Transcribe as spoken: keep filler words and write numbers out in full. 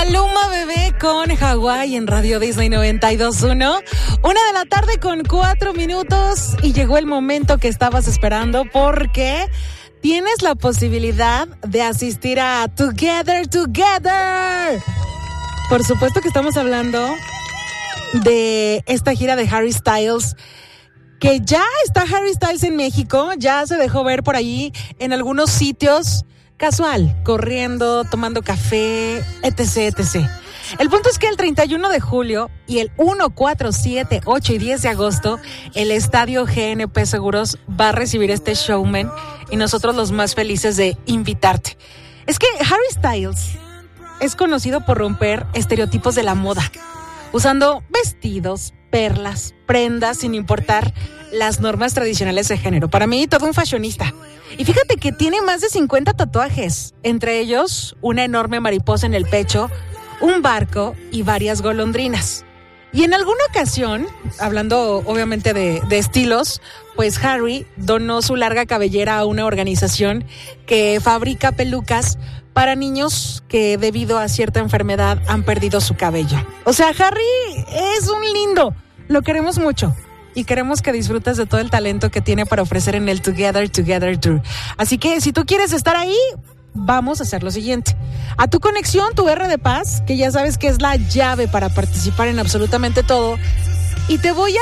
Maluma Bebé con Hawái en Radio Disney noventa y dos punto uno. Una de la tarde con cuatro minutos y llegó el momento que estabas esperando porque tienes la posibilidad de asistir a Together Together. Por supuesto que estamos hablando de esta gira de Harry Styles, que ya está Harry Styles en México, ya se dejó ver por ahí en algunos sitios, casual, corriendo, tomando café, etc, etcétera. El punto es que el treinta y uno de julio y el uno, cuatro, siete, ocho y diez de agosto, el Estadio G N P Seguros va a recibir este showman y nosotros los más felices de invitarte. Es que Harry Styles es conocido por romper estereotipos de la moda, usando vestidos, perlas, prendas, sin importar las normas tradicionales de género. Para mí, todo un fashionista. Y fíjate que tiene más de cincuenta tatuajes, entre ellos una enorme mariposa en el pecho, un barco y varias golondrinas. Y en alguna ocasión, hablando obviamente de, de estilos, pues Harry donó su larga cabellera a una organización que fabrica pelucas para niños que debido a cierta enfermedad han perdido su cabello. O sea, Harry es un lindo, lo queremos mucho y queremos que disfrutes de todo el talento que tiene para ofrecer en el Together Together Tour. Así que si tú quieres estar ahí, vamos a hacer lo siguiente. A tu conexión, tu R de Paz, que ya sabes que es la llave para participar en absolutamente todo, y te voy a